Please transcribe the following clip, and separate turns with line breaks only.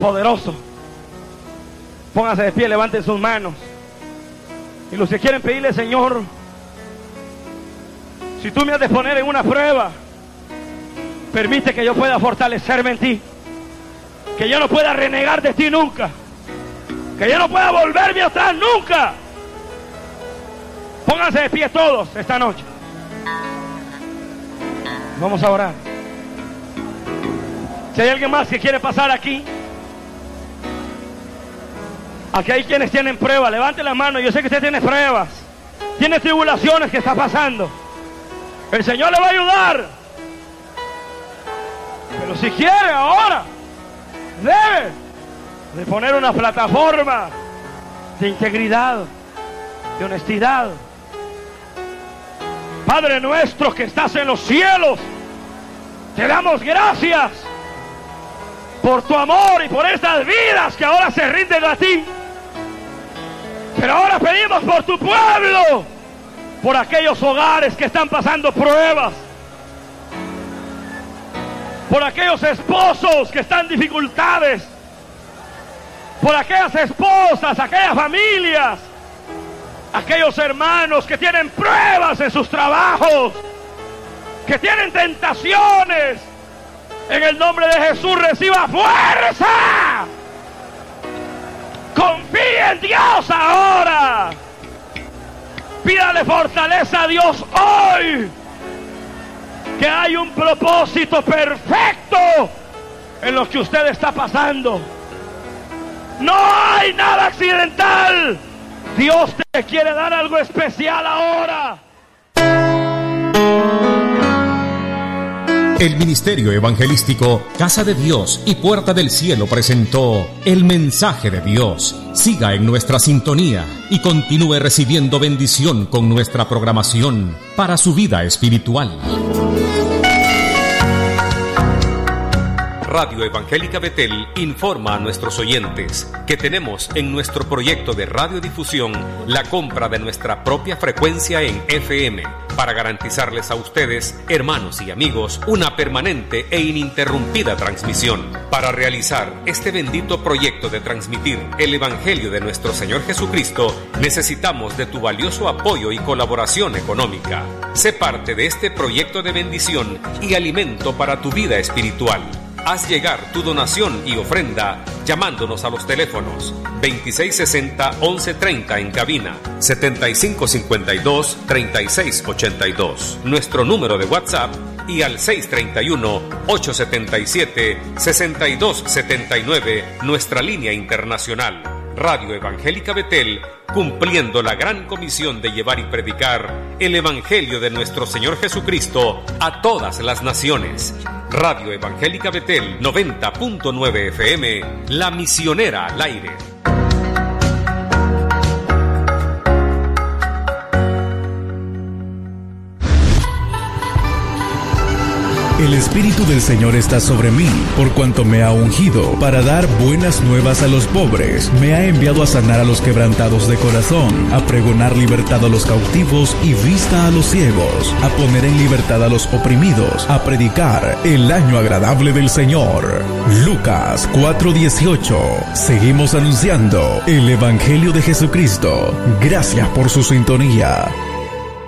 poderoso. Pónganse de pie, levanten sus manos. Y los que quieren pedirle, Señor, si tú me has de poner en una prueba, permite que yo pueda fortalecerme en ti, que yo no pueda renegar de ti nunca, que yo no pueda volverme atrás nunca. Pónganse de pie todos esta noche. Vamos a orar. Si hay alguien más que quiere pasar aquí, aquí hay quienes tienen pruebas. Levante la mano. Yo sé que usted tiene pruebas, tiene tribulaciones que está pasando. El Señor le va a ayudar. Pero si quiere ahora, debe de poner una plataforma de integridad, de honestidad. Padre nuestro que estás en los cielos, te damos gracias por tu amor y por estas vidas que ahora se rinden a ti. Pero ahora pedimos por tu pueblo, por aquellos hogares que están pasando pruebas, por aquellos esposos que están en dificultades, por aquellas esposas, aquellas familias, aquellos hermanos que tienen pruebas en sus trabajos, que tienen tentaciones. En el nombre de Jesús reciba fuerza. Confíe en Dios ahora. Pídale fortaleza a Dios hoy, que hay un propósito perfecto en lo que usted está pasando. No hay nada accidental. Dios te quiere dar algo especial ahora.
El Ministerio Evangelístico Casa de Dios y Puerta del Cielo presentó El Mensaje de Dios. Siga en nuestra sintonía y continúe recibiendo bendición con nuestra programación para su vida espiritual. Radio Evangélica Betel informa a nuestros oyentes que tenemos en nuestro proyecto de radiodifusión la compra de nuestra propia frecuencia en FM para garantizarles a ustedes, hermanos y amigos, una permanente e ininterrumpida transmisión. Para realizar este bendito proyecto de transmitir el Evangelio de nuestro Señor Jesucristo, necesitamos de tu valioso apoyo y colaboración económica. Sé parte de este proyecto de bendición y alimento para tu vida espiritual. Haz llegar tu donación y ofrenda llamándonos a los teléfonos 2660-1130 en cabina, 7552-3682, nuestro número de WhatsApp, y al 631-877-6279, nuestra línea internacional. Radio Evangélica Betel, cumpliendo la gran comisión de llevar y predicar el Evangelio de nuestro Señor Jesucristo a todas las naciones. Radio Evangélica Betel 90.9 FM, la misionera al aire.
El Espíritu del Señor está sobre mí, por cuanto me ha ungido para dar buenas nuevas a los pobres. Me ha enviado a sanar a los quebrantados de corazón, a pregonar libertad a los cautivos y vista a los ciegos, a poner en libertad a los oprimidos, a predicar el año agradable del Señor. Lucas 4:18. Seguimos anunciando el Evangelio de Jesucristo. Gracias por su sintonía.